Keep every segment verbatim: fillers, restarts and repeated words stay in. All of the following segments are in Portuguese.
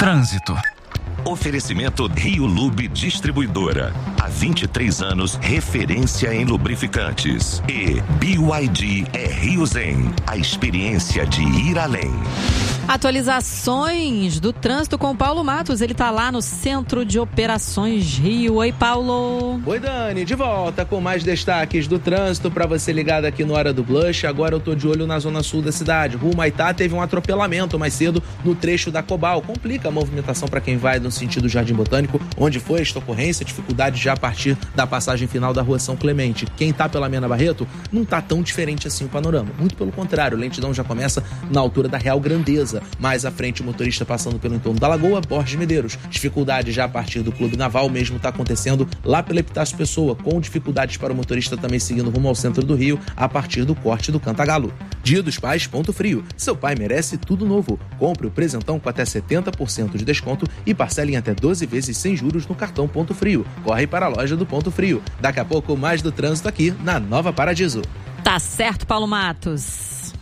Trânsito. Oferecimento Rio Lube Distribuidora. Há vinte e três anos, referência em lubrificantes. E B Y D é Rio Zen, a experiência de ir além. Atualizações do trânsito com o Paulo Matos. Ele tá lá no Centro de Operações Rio. Oi, Paulo. Oi, Dani. De volta com mais destaques do trânsito para você ligado aqui no Hora do Blush. Agora eu tô de olho na zona sul da cidade. Rua Humaitá teve um atropelamento mais cedo no trecho da Cobal. Complica a movimentação para quem vai no sentido Jardim Botânico, onde foi esta ocorrência. Dificuldade já a partir da passagem final da Rua São Clemente. Quem tá pela Mena Barreto, não tá tão diferente assim o panorama. Muito pelo contrário, lentidão já começa na altura da Real Grandeza. Mais à frente, o motorista passando pelo entorno da Lagoa, Borges Medeiros. Dificuldade já a partir do Clube Naval, mesmo está acontecendo lá pela Epitácio Pessoa, com dificuldades para o motorista também seguindo rumo ao centro do Rio, a partir do corte do Cantagalo. Dia dos Pais, Ponto Frio. Seu pai merece tudo novo. Compre o presentão com até setenta por cento de desconto e parcele em até doze vezes sem juros no cartão Ponto Frio. Corre para a loja do Ponto Frio. Daqui a pouco, mais do trânsito aqui na Nova Paradiso. Tá certo, Paulo Matos.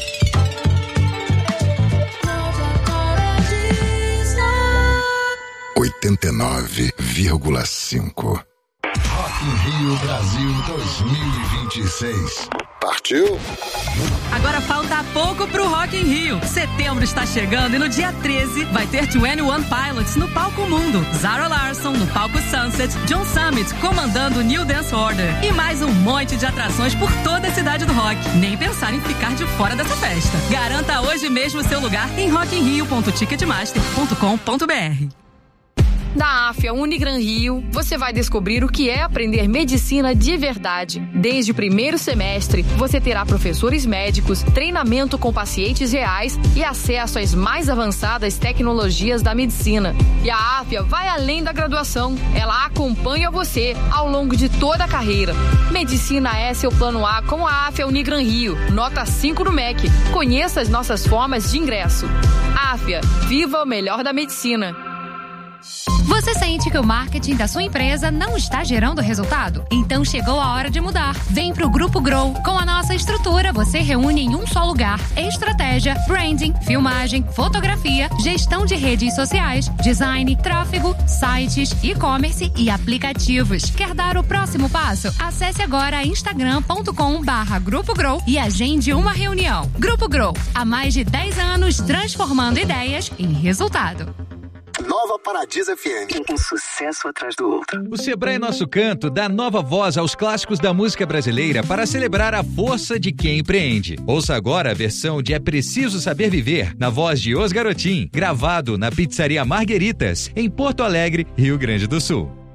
oitenta e nove vírgula cinco. Rock in Rio Brasil dois mil e vinte e seis. Partiu? Agora falta pouco pro Rock in Rio. Setembro está chegando e no dia treze vai ter vinte e um Pilots no palco Mundo, Zara Larsson no palco Sunset, John Summit comandando New Dance Order e mais um monte de atrações por toda a cidade do rock. Nem pensar em ficar de fora dessa festa. Garanta hoje mesmo seu lugar em rock in rio ponto ticketmaster ponto com ponto b r. Na AFIA Unigran Rio, você vai descobrir o que é aprender medicina de verdade. Desde o primeiro semestre, você terá professores médicos, treinamento com pacientes reais e acesso às mais avançadas tecnologias da medicina. E a AFIA vai além da graduação. Ela acompanha você ao longo de toda a carreira. Medicina é seu plano A com a AFIA Unigran Rio. Nota cinco no M E C. Conheça as nossas formas de ingresso. AFIA, viva o melhor da medicina. Você sente que o marketing da sua empresa não está gerando resultado? Então chegou a hora de mudar. Vem pro Grupo Grow. Com a nossa estrutura, você reúne em um só lugar estratégia, branding, filmagem, fotografia, gestão de redes sociais, design, tráfego, sites, e-commerce e aplicativos. Quer dar o próximo passo? Acesse agora instagram ponto com barra Grupo Grow e agende uma reunião. Grupo Grow, há mais de dez anos transformando ideias em resultado. Nova Paradiso F M. Um sucesso atrás do outro. O Sebrae Nosso Canto dá nova voz aos clássicos da música brasileira para celebrar a força de quem empreende. Ouça agora a versão de É Preciso Saber Viver, na voz de Os Garotim, gravado na Pizzaria Margueritas, em Porto Alegre, Rio Grande do Sul.